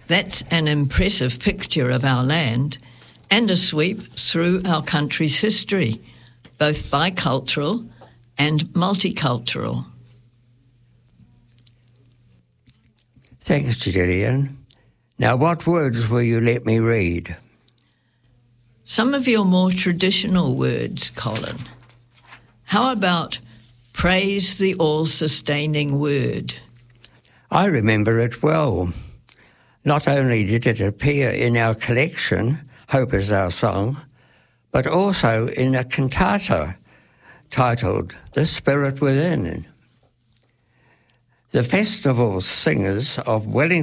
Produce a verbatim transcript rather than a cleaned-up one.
That's an impressive picture of our land and a sweep through our country's history, both bicultural and multicultural. Thanks, Gillian. Now, what words will you let me read? Some of your more traditional words, Colin. How about praise the all-sustaining word? I remember it well. Not only did it appear in our collection, Hope is Our Song, but also in a cantata titled The Spirit Within. The festival singers of Wellington